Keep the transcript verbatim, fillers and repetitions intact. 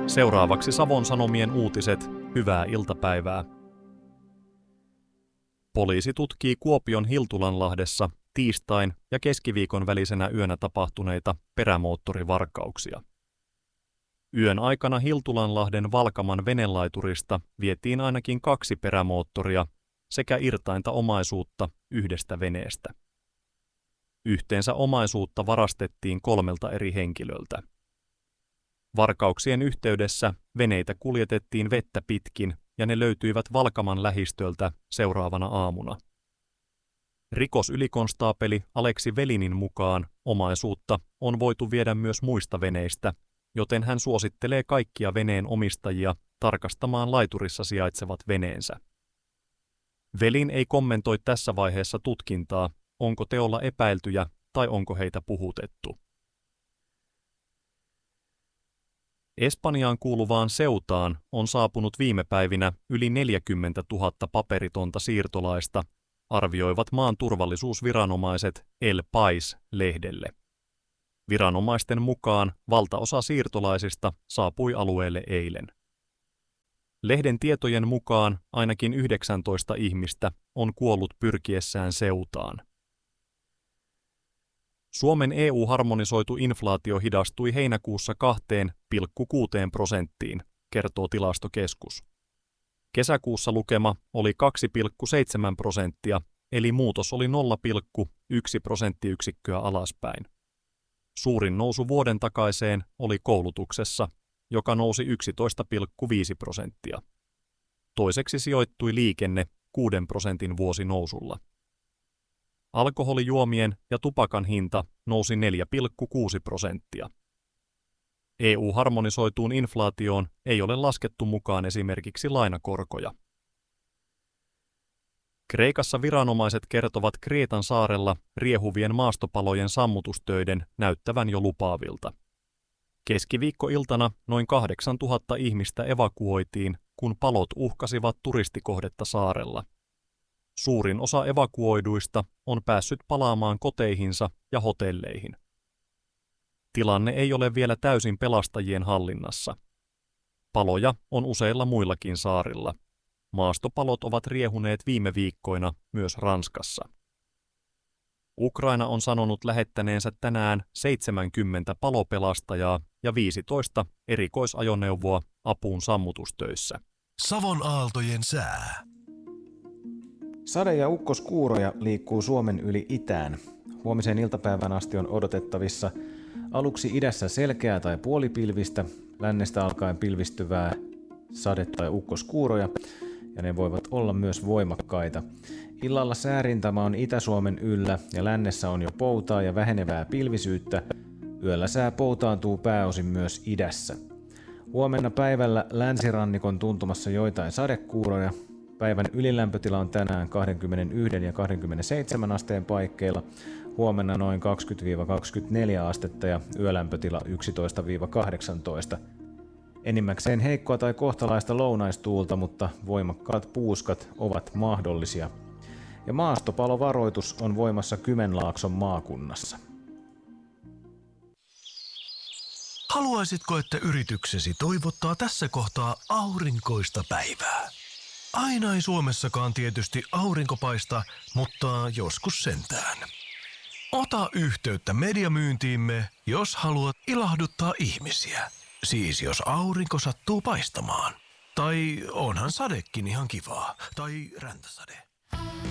Seuraavaksi Savon Sanomien uutiset. Hyvää iltapäivää. Poliisi tutkii Kuopion Hiltulanlahdessa tiistain ja keskiviikon välisenä yönä tapahtuneita perämoottorivarkauksia. Yön aikana Hiltulanlahden Valkaman venelaiturista vietiin ainakin kaksi perämoottoria sekä irtainta omaisuutta yhdestä veneestä. Yhteensä omaisuutta varastettiin kolmelta eri henkilöltä. Varkauksien yhteydessä veneitä kuljetettiin vettä pitkin ja ne löytyivät Valkaman lähistöltä seuraavana aamuna. Rikosylikonstaapeli Aleksi Velinin mukaan omaisuutta on voitu viedä myös muista veneistä, joten hän suosittelee kaikkia veneen omistajia tarkastamaan laiturissa sijaitsevat veneensä. Velin ei kommentoi tässä vaiheessa tutkintaa, onko teolla epäiltyjä tai onko heitä puhutettu. Espanjaan kuuluvaan Ceutaan on saapunut viime päivinä yli neljäkymmentätuhatta paperitonta siirtolaista, arvioivat maan turvallisuusviranomaiset El País-lehdelle. Viranomaisten mukaan valtaosa siirtolaisista saapui alueelle eilen. Lehden tietojen mukaan ainakin yhdeksäntoista ihmistä on kuollut pyrkiessään Ceutaan. Suomen E U-harmonisoitu inflaatio hidastui heinäkuussa kahteen pilkku kuuteen prosenttiin, kertoo Tilastokeskus. Kesäkuussa lukema oli kaksi pilkku seitsemän prosenttia, eli muutos oli nolla pilkku yksi prosenttiyksikköä alaspäin. Suurin nousu vuoden takaiseen oli koulutuksessa, joka nousi yksitoista pilkku viisi prosenttia. Toiseksi sijoittui liikenne kuuden prosentin vuosinousulla. Alkoholijuomien ja tupakan hinta nousi neljä pilkku kuusi prosenttia. E U-harmonisoituun inflaatioon ei ole laskettu mukaan esimerkiksi lainakorkoja. Kreikassa viranomaiset kertovat Kreetan saarella riehuvien maastopalojen sammutustöiden näyttävän jo lupaavilta. Keskiviikkoiltana noin kahdeksantuhatta ihmistä evakuoitiin, kun palot uhkasivat turistikohdetta saarella. Suurin osa evakuoiduista on päässyt palaamaan koteihinsa ja hotelleihin. Tilanne ei ole vielä täysin pelastajien hallinnassa. Paloja on useilla muillakin saarilla. Maastopalot ovat riehuneet viime viikkoina myös Ranskassa. Ukraina on sanonut lähettäneensä tänään seitsemänkymmentä palopelastajaa ja viisitoista erikoisajoneuvoa apuun sammutustöissä. Savon aaltojen sää. Sade- ja ukkoskuuroja liikkuu Suomen yli itään. Huomiseen iltapäivän asti on odotettavissa aluksi idässä selkeää tai puolipilvistä, lännestä alkaen pilvistyvää sade- tai ukkoskuuroja, ja ne voivat olla myös voimakkaita. Illalla säärintama on Itä-Suomen yllä ja lännessä on jo poutaa ja vähenevää pilvisyyttä. Yöllä sää poutaantuu pääosin myös idässä. Huomenna päivällä länsirannikon tuntumassa joitain sadekuuroja. Päivän ylilämpötila on tänään kaksikymmentäyksi ja kaksikymmentäseitsemän asteen paikkeilla, huomenna noin kaksikymmentä kaksikymmentäneljä astetta ja yölämpötila yksitoista kahdeksantoista. Enimmäkseen heikkoa tai kohtalaista lounaistuulta, mutta voimakkaat puuskat ovat mahdollisia. Ja maastopalovaroitus on voimassa Kymenlaakson maakunnassa. Haluaisitko, että yrityksesi toivottaa tässä kohtaa aurinkoista päivää? Aina ei Suomessakaan tietysti aurinko paista, mutta joskus sentään. Ota yhteyttä mediamyyntiimme, jos haluat ilahduttaa ihmisiä. Siis jos aurinko sattuu paistamaan. Tai onhan sadekin ihan kivaa. Tai räntäsade.